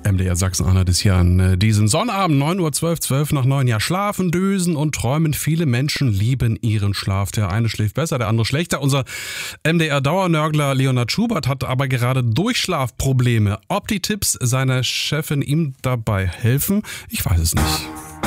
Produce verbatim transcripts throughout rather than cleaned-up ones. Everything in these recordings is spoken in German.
M D R Sachsen-Anhalt ist hier an diesem Sonnabend, neun Uhr zwölf, zwölf nach neun. Ja, schlafen, dösen und träumen. Viele Menschen lieben ihren Schlaf. Der eine schläft besser, der andere schlechter. Unser M D R-Dauernörgler Leonhard Schubert hat aber gerade Durchschlafprobleme. Ob die Tipps seiner Chefin ihm dabei helfen, ich weiß es nicht.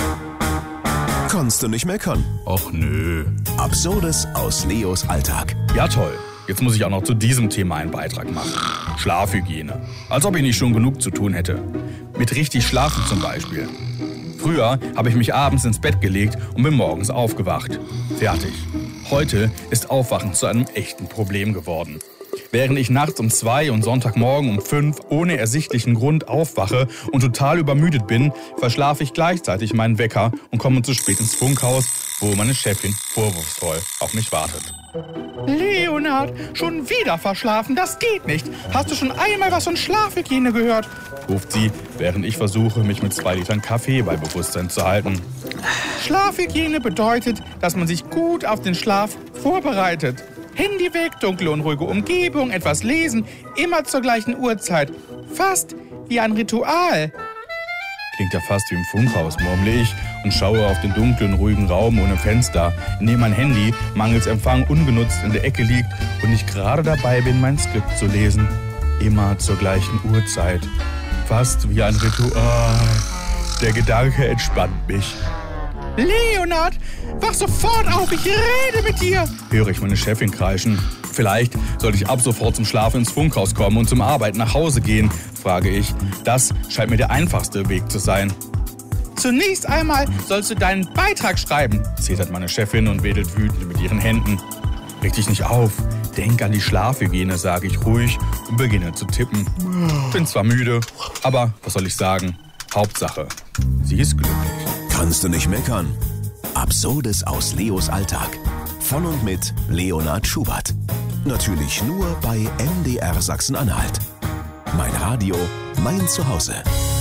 Kannst du nicht meckern? Och nö. Absurdes aus Leos Alltag. Ja toll. Jetzt muss ich auch noch zu diesem Thema einen Beitrag machen. Schlafhygiene. Als ob ich nicht schon genug zu tun hätte. Mit richtig schlafen zum Beispiel. Früher habe ich mich abends ins Bett gelegt und bin morgens aufgewacht. Fertig. Heute ist Aufwachen zu einem echten Problem geworden. Während ich nachts um zwei und Sonntagmorgen um fünf ohne ersichtlichen Grund aufwache und total übermüdet bin, verschlafe ich gleichzeitig meinen Wecker und komme zu spät ins Funkhaus, wo meine Chefin vorwurfsvoll auf mich wartet. Leonhard, schon wieder verschlafen, das geht nicht. Hast du schon einmal was von Schlafhygiene gehört? Ruft sie, während ich versuche, mich mit zwei Litern Kaffee bei Bewusstsein zu halten. Schlafhygiene bedeutet, dass man sich gut auf den Schlaf vorbereitet. Handy weg, dunkle und ruhige Umgebung, etwas lesen, immer zur gleichen Uhrzeit. Fast wie ein Ritual. Klingt ja fast wie im Funkhaus, murmle ich und schaue auf den dunklen, ruhigen Raum ohne Fenster, in dem mein Handy mangels Empfang ungenutzt in der Ecke liegt und ich gerade dabei bin, mein Skript zu lesen. Immer zur gleichen Uhrzeit. Fast wie ein Ritual. Der Gedanke entspannt mich. Leonhard, wach sofort auf, ich rede mit dir! Höre ich meine Chefin kreischen. Vielleicht sollte ich ab sofort zum Schlafen ins Funkhaus kommen und zum Arbeiten nach Hause gehen, frage ich. Das scheint mir der einfachste Weg zu sein. Zunächst einmal sollst du deinen Beitrag schreiben, zetert meine Chefin und wedelt wütend mit ihren Händen. Reg dich nicht auf. Denk an die Schlafhygiene, sage ich ruhig und beginne zu tippen. Bin zwar müde, aber was soll ich sagen? Hauptsache, sie ist glücklich. Kannst du nicht meckern? Absurdes aus Leos Alltag. Von und mit Leonhard Schubert. Natürlich nur bei M D R Sachsen-Anhalt. Mein Radio, mein Zuhause.